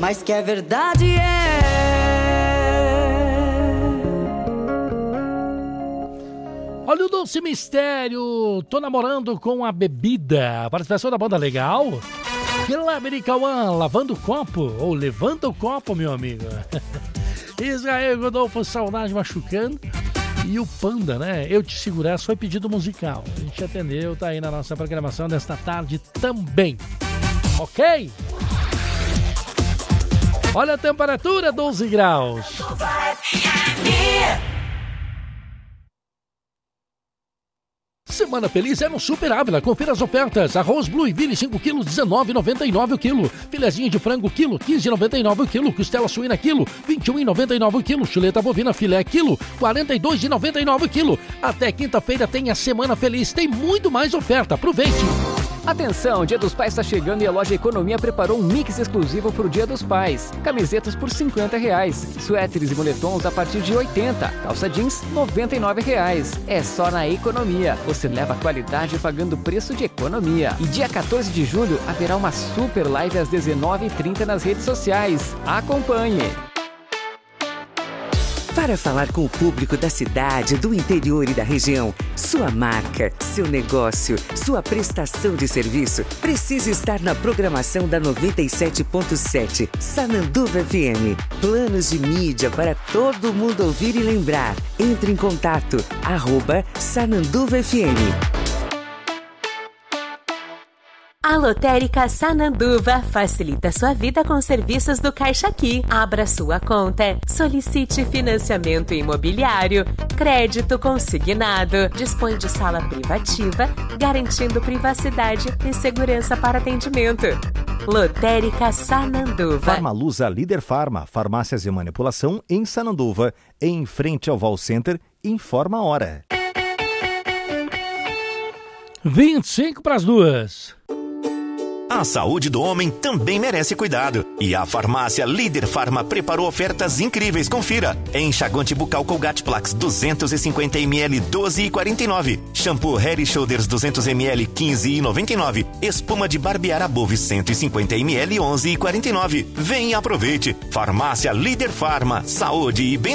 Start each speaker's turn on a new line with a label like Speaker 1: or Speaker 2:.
Speaker 1: mas que é verdade
Speaker 2: Olha o doce mistério, tô namorando com a bebida. Participação da banda legal. Kleber e Cauã, lavando o copo, ou levanta o copo, meu amigo. Israel Godolfo, saudade machucando. E o Panda, né? Eu Te Segurar, foi pedido musical. A gente atendeu, tá aí na nossa programação desta tarde também. Ok? Olha a temperatura, 12 graus. Semana Feliz é no Super Ávila. Confira as ofertas. Arroz Blue Ville 5 kg, R$19,99 o quilo. Filezinho de frango quilo, R$15,99 o quilo. Costela suína quilo, R$21,99 o quilo. Chuleta bovina filé quilo, R$42,99 o quilo. Até quinta-feira tem a Semana Feliz. Tem muito mais oferta. Aproveite!
Speaker 3: Atenção, o Dia dos Pais está chegando e a loja Economia preparou um mix exclusivo para o Dia dos Pais. Camisetas por R$50, suéteres e moletons a partir de R$80, calça jeans R$99. É só na Economia. Você leva qualidade pagando preço de economia. E dia 14 de julho haverá uma super live às 19h30 nas redes sociais. Acompanhe!
Speaker 4: Para falar com o público da cidade, do interior e da região, sua marca, seu negócio, sua prestação de serviço precisa estar na programação da 97.7 Sananduva FM. Planos de mídia para todo mundo ouvir e lembrar. Entre em contato, @Sananduva FM.
Speaker 5: A Lotérica Sananduva facilita sua vida com serviços do Caixa Aqui. Abra sua conta, solicite financiamento imobiliário, crédito consignado, dispõe de sala privativa, garantindo privacidade e segurança para atendimento. Lotérica Sananduva.
Speaker 6: Farmalusa Líder Farma, farmácias de manipulação em Sananduva, em frente ao Val Center, informa a hora.
Speaker 2: 25 para as 2.
Speaker 7: A saúde do homem também merece cuidado. E a farmácia Líder Farma preparou ofertas incríveis. Confira. Enxaguante bucal Colgate Plax 250 ml 12,49. Shampoo Head Shoulders 200 ml 15,99. Espuma de barbear a Bove 150 ml 11,49. Vem e aproveite. Farmácia Líder Farma. Saúde e bem